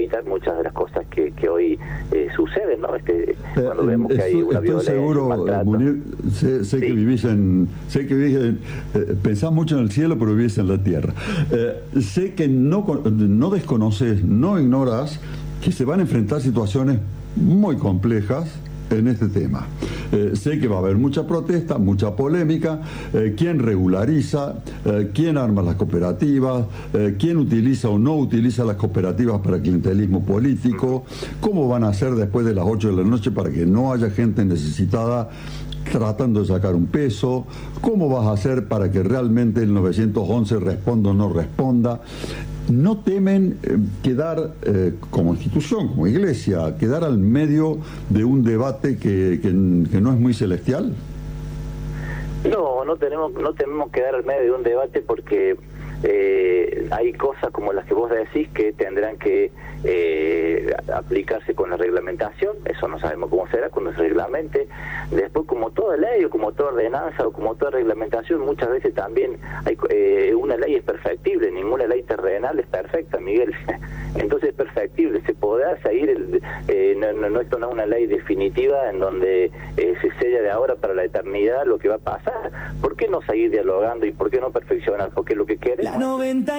evitar muchas de las cosas que hoy suceden, ¿no? Cuando vemos que hay una violencia, seguro, un maltrato. Munir, sé que vivís pensás mucho en el cielo, pero vivís en la tierra. Sé que no desconoces, no ignoras que se van a enfrentar situaciones muy complejas en este tema. Sé que va a haber mucha protesta, mucha polémica, quién regulariza, quién arma las cooperativas, quién utiliza o no utiliza las cooperativas para clientelismo político, cómo van a hacer después de las 8 de la noche para que no haya gente necesitada tratando de sacar un peso, cómo vas a hacer para que realmente el 911 responda o no responda. ¿No temen quedar como institución, como iglesia, quedar al medio de un debate que no es muy celestial? No tenemos que dar al medio de un debate porque hay cosas como las que vos decís que tendrán que aplicarse con la reglamentación. Eso no sabemos cómo será cuando se reglamente. Después, como toda ley o como toda ordenanza o como toda reglamentación, muchas veces también una ley es perfectible, ninguna ley terrenal es perfecta, Miguel. Entonces es perfectible, se podrá seguir, esto no es una ley definitiva en donde se sella de ahora para la eternidad lo que va a pasar. ¿Por qué no seguir dialogando y por qué no perfeccionar? Porque lo que queremos...